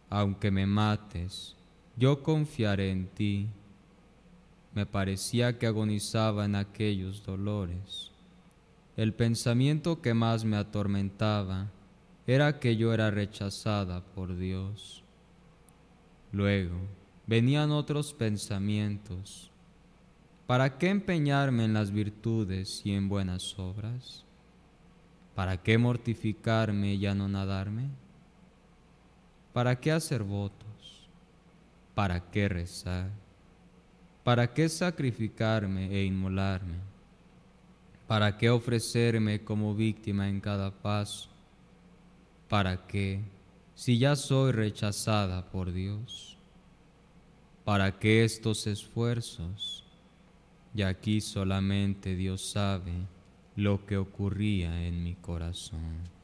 Aunque me mates, yo confiaré en ti. Me parecía que agonizaba en aquellos dolores. El pensamiento que más me atormentaba era que yo era rechazada por Dios. Luego venían otros pensamientos. ¿Para qué empeñarme en las virtudes y en buenas obras? ¿Para qué mortificarme y anonadarme? ¿Para qué hacer votos? ¿Para qué rezar? ¿Para qué sacrificarme e inmolarme? ¿Para qué ofrecerme como víctima en cada paso? ¿Para qué, si ya soy rechazada por Dios? ¿Para qué estos esfuerzos? Y aquí solamente Dios sabe lo que ocurría en mi corazón.